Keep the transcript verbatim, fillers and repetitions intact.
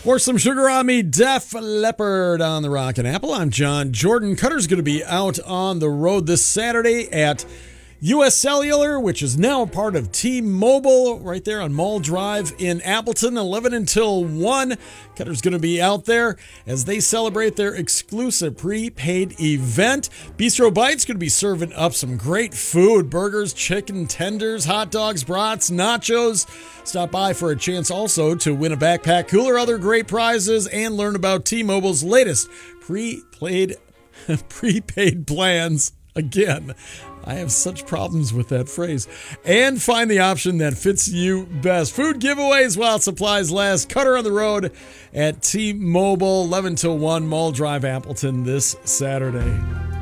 Pour some sugar on me, Def Leppard on the Rockin' Apple. I'm John Jordan. Cutter's going to be out on the road this Saturday at U S Cellular, which is now a part of T-Mobile, right there on Mall Drive in Appleton, eleven until one. Cutter's going to be out there as they celebrate their exclusive prepaid event. Bistro Bites going to be serving up some great food: burgers, chicken tenders, hot dogs, brats, nachos. Stop by for a chance also to win a backpack cooler, other great prizes, and learn about T-Mobile's latest prepaid prepaid plans. Again, I have such problems with that phrase. And find the option that fits you best. Food giveaways while supplies last. Cutter on the road at T-Mobile, eleven till one, Mall Drive, Appleton this Saturday.